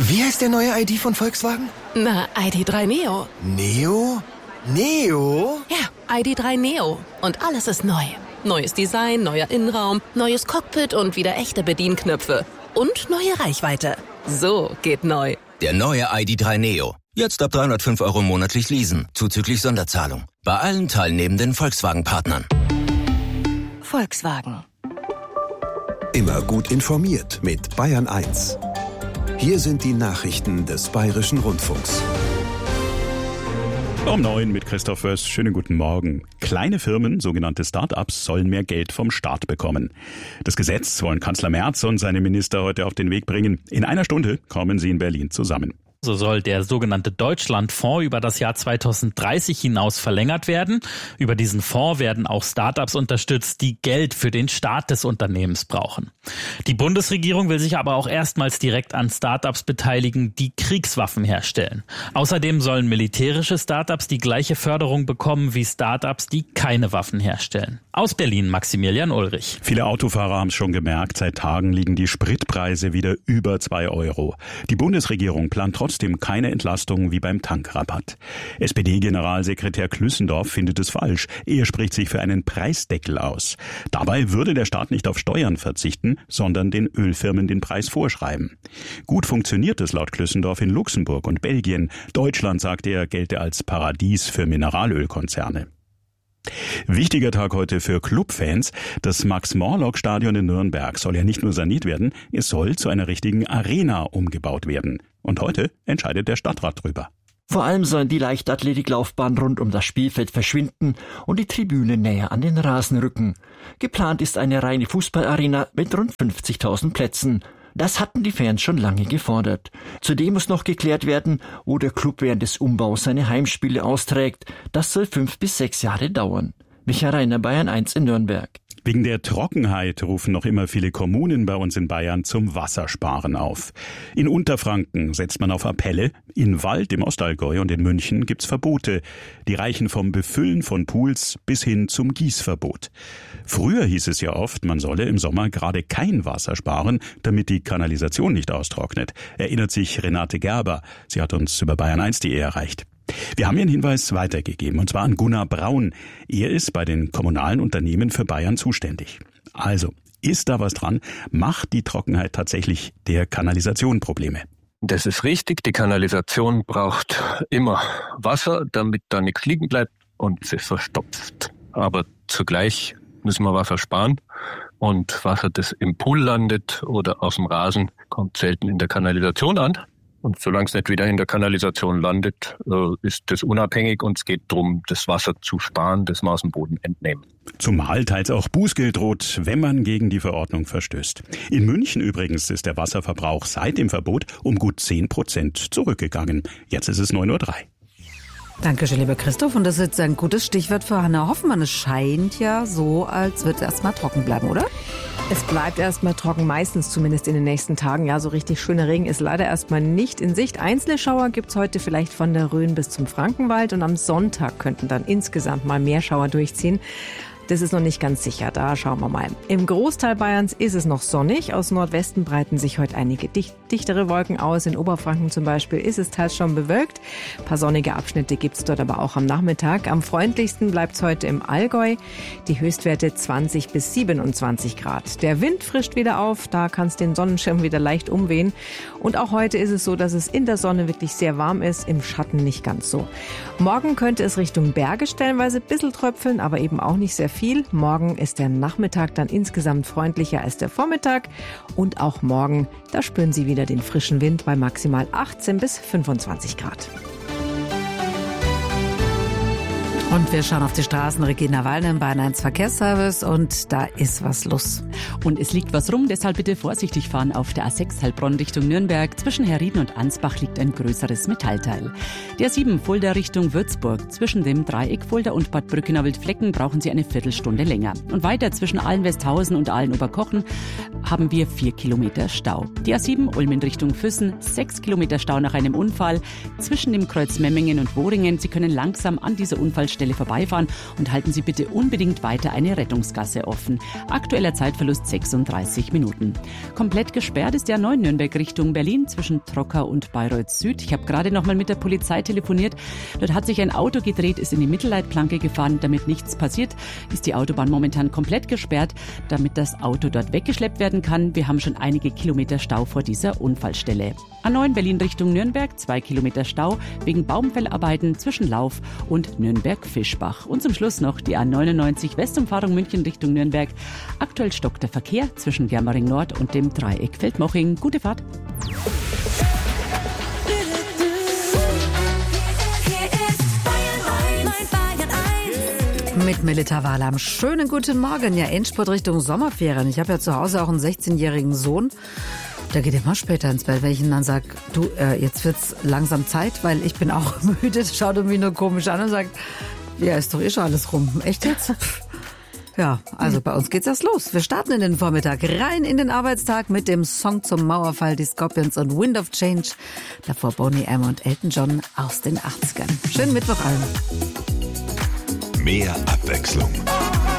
Wie heißt der neue ID von Volkswagen? Na, ID.3 Neo. Neo? Neo? Ja, ID.3 Neo. Und alles ist neu. Neues Design, neuer Innenraum, neues Cockpit und wieder echte Bedienknöpfe. Und neue Reichweite. So geht neu. Der neue ID.3 Neo. Jetzt ab 305 € monatlich leasen, zuzüglich Sonderzahlung. Bei allen teilnehmenden Volkswagen-Partnern. Volkswagen. Immer gut informiert mit Bayern 1. Hier sind die Nachrichten des Bayerischen Rundfunks. Um 9 mit Christoph Wöss. Schönen guten Morgen. Kleine Firmen, sogenannte Start-ups, sollen mehr Geld vom Staat bekommen. Das Gesetz wollen Kanzler Merz und seine Minister heute auf den Weg bringen. In einer Stunde kommen sie in Berlin zusammen. So soll der sogenannte Deutschlandfonds über das Jahr 2030 hinaus verlängert werden. Über diesen Fonds werden auch Start-ups unterstützt, die Geld für den Start des Unternehmens brauchen. Die Bundesregierung will sich aber auch erstmals direkt an Start-ups beteiligen, die Kriegswaffen herstellen. Außerdem sollen militärische Start-ups die gleiche Förderung bekommen wie Start-ups, die keine Waffen herstellen. Aus Berlin Maximilian Ulrich. Viele Autofahrer haben es schon gemerkt, seit Tagen liegen die Spritpreise wieder über 2 €. Die Bundesregierung plant trotzdem keine Entlastung wie beim Tankrabatt. SPD-Generalsekretär Klüssendorf findet es falsch. Er spricht sich für einen Preisdeckel aus. Dabei würde der Staat nicht auf Steuern verzichten, sondern den Ölfirmen den Preis vorschreiben. Gut funktioniert es laut Klüssendorf in Luxemburg und Belgien. Deutschland, sagt er, gelte als Paradies für Mineralölkonzerne. Wichtiger Tag heute für Clubfans. Das Max-Morlock-Stadion in Nürnberg soll ja nicht nur saniert werden, es soll zu einer richtigen Arena umgebaut werden. Und heute entscheidet der Stadtrat drüber. Vor allem sollen die Leichtathletiklaufbahn rund um das Spielfeld verschwinden und die Tribüne näher an den Rasen rücken. Geplant ist eine reine Fußballarena mit rund 50.000 Plätzen. Das hatten die Fans schon lange gefordert. Zudem muss noch geklärt werden, wo der Club während des Umbaus seine Heimspiele austrägt. Das soll 5 bis 6 Jahre dauern. Michael Reiner, Bayern 1 in Nürnberg. Wegen der Trockenheit rufen noch immer viele Kommunen bei uns in Bayern zum Wassersparen auf. In Unterfranken setzt man auf Appelle, in Wald im Ostallgäu und in München gibt's Verbote. Die reichen vom Befüllen von Pools bis hin zum Gießverbot. Früher hieß es ja oft, man solle im Sommer gerade kein Wasser sparen, damit die Kanalisation nicht austrocknet. Erinnert sich Renate Gerber. Sie hat uns über bayern1.de erreicht. Wir haben Ihren Hinweis weitergegeben, und zwar an Gunnar Braun. Er ist bei den kommunalen Unternehmen für Bayern zuständig. Also, ist da was dran? Macht die Trockenheit tatsächlich der Kanalisation Probleme? Das ist richtig. Die Kanalisation braucht immer Wasser, damit da nichts liegen bleibt und sie verstopft. Aber zugleich müssen wir Wasser sparen. Und Wasser, das im Pool landet oder aus dem Rasen, kommt selten in der Kanalisation an. Und solange es nicht wieder in der Kanalisation landet, ist das unabhängig und es geht darum, das Wasser zu sparen, das wir aus dem Boden entnehmen. Zumal teils auch Bußgeld droht, wenn man gegen die Verordnung verstößt. In München übrigens ist der Wasserverbrauch seit dem Verbot um gut 10% zurückgegangen. Jetzt ist es 9:03 Uhr. Dankeschön, lieber Christoph. Und das ist jetzt ein gutes Stichwort für Hanna Hoffmann. Es scheint ja so, als wird es erstmal trocken bleiben, oder? Es bleibt erstmal trocken, meistens zumindest in den nächsten Tagen. Ja, so richtig schöner Regen ist leider erstmal nicht in Sicht. Einzelne Schauer gibt's heute vielleicht von der Rhön bis zum Frankenwald. Und am Sonntag könnten dann insgesamt mal mehr Schauer durchziehen. Das ist noch nicht ganz sicher, da schauen wir mal. Im Großteil Bayerns ist es noch sonnig. Aus Nordwesten breiten sich heute einige dichtere Wolken aus. In Oberfranken zum Beispiel ist es teils schon bewölkt. Ein paar sonnige Abschnitte gibt es dort aber auch am Nachmittag. Am freundlichsten bleibt es heute im Allgäu. Die Höchstwerte 20 bis 27 Grad. Der Wind frischt wieder auf, da kann es den Sonnenschirm wieder leicht umwehen. Und auch heute ist es so, dass es in der Sonne wirklich sehr warm ist, im Schatten nicht ganz so. Morgen könnte es Richtung Berge stellenweise ein bisschen tröpfeln, aber eben auch nicht sehr viel. Morgen ist der Nachmittag dann insgesamt freundlicher als der Vormittag. Und auch morgen, da spüren Sie wieder den frischen Wind bei maximal 18 bis 25 Grad. Und wir schauen auf die Straßen. Regina Wallner im Bayern 1 Verkehrsservice und da ist was los. Und es liegt was rum, deshalb bitte vorsichtig fahren auf der A6 Heilbronn Richtung Nürnberg. Zwischen Herrieden und Ansbach liegt ein größeres Metallteil. Der 7 Fulda Richtung Würzburg. Zwischen dem Dreieck Fulda und Bad Brückenau-Wildflecken brauchen Sie eine Viertelstunde länger. Und weiter zwischen Ahlen-Westhausen und Ahlen-Oberkochen haben wir 4 Kilometer Stau. Die A7 Ulm in Richtung Füssen, 6 Kilometer Stau nach einem Unfall. Zwischen dem Kreuz Memmingen und Woringen. Sie können langsam an dieser Unfallstelle Unfallstelle vorbeifahren und halten Sie bitte unbedingt weiter eine Rettungsgasse offen. Aktueller Zeitverlust 36 Minuten. Komplett gesperrt ist der A9 Nürnberg Richtung Berlin zwischen Trocker und Bayreuth Süd. Ich habe gerade noch mal mit der Polizei telefoniert. Dort hat sich ein Auto gedreht, ist in die Mittelleitplanke gefahren. Damit nichts passiert, ist die Autobahn momentan komplett gesperrt, damit das Auto dort weggeschleppt werden kann. Wir haben schon einige Kilometer Stau vor dieser Unfallstelle. A9 Berlin Richtung Nürnberg, 2 Kilometer Stau wegen Baumfellarbeiten zwischen Lauf und Nürnberg-Fischbach. Und zum Schluss noch die A99 Westumfahrung München Richtung Nürnberg. Aktuell stockt der Verkehr zwischen Germering Nord und dem Dreieck Feldmoching. Gute Fahrt. Mit Melita Wahlam. Schönen guten Morgen. Ja, Endspurt Richtung Sommerferien. Ich habe ja zu Hause auch einen 16-jährigen Sohn. Der geht immer später ins Bett, wenn ich ihm dann sage, du, jetzt wird's langsam Zeit, weil ich bin auch müde. Schaut er mich nur komisch an und sagt, ja, ist doch eh schon alles rum. Echt jetzt? Ja, also bei uns geht's erst los. Wir starten in den Vormittag, rein in den Arbeitstag mit dem Song zum Mauerfall, die Scorpions und Wind of Change. Davor Boney M. und Elton John aus den 80ern. Schönen Mittwoch allen. Mehr Abwechslung.